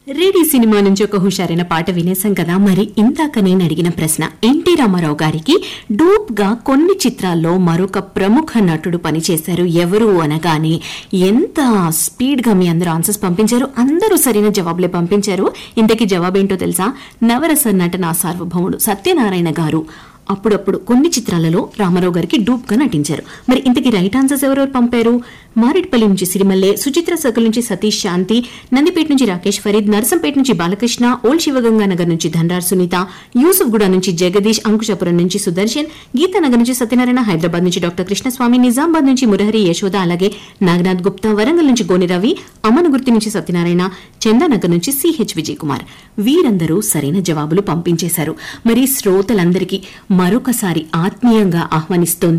Ready cinema నుంచి ఒక హుషారైన పాట వినేసాం కదా. మరి ఇందాక నేను అడిగిన ప్రశ్న, ఎన్టీ రామారావు గారికి డూప్ గా కొన్ని చిత్రాల్లో మరొక ప్రముఖ నటుడు పనిచేశారు ఎవరు అనగానే ఎంత స్పీడ్ గా మీ అందరూ ఆన్సర్స్ పంపించారు. అందరూ సరైన జవాబులే పంపించారు. ఇంతకీ జవాబేంటో తెలుసా? నవరస నటన సార్వభౌముడు సత్యనారాయణ గారు అప్పుడప్పుడు కొన్ని చిత్రాలలో రామారావు గారికి డూప్ గా నటించారు. మరి ఇంతకీ రైట్ ఆన్సర్స్ ఎవరెవరు పంపారు? మారేడుపల్లి నుంచి సిరిమల్లె, సుచిత్ర సర్కిల్ నుంచి సతీష్ శాంతి, నందిపేట నుంచి రాకేష్ ఫరీద్, నర్సంపేట నుంచి బాలకృష్ణ, ఓల్డ్ శివగంగానగర్ నుంచి ధన్రార్ సునీత, యూసుఫ్గూడ నుంచి జగదీష్, అంకుశాపురం నుంచి సుదర్శన్, గీతానగర్ నుంచి సత్యనారాయణ, హైదరాబాద్ నుంచి డాక్టర్ కృష్ణస్వామి, నిజామాబాద్ నుంచి మురహరి యశోద, అలాగే నాగనాథ్ గుప్తా, వరంగల్ నుంచి గోని రవి, అమనుగుర్తి నుంచి సత్యనారాయణ, చందానగర్ నుంచి సిహెచ్ విజయ్ కుమార్. వీరందరూ సరైన జవాబులు పంపించేశారు. మరి శ్రోతలందరికీ మరొకసారి ఆత్మీయంగా ఆహ్వానిస్తోంది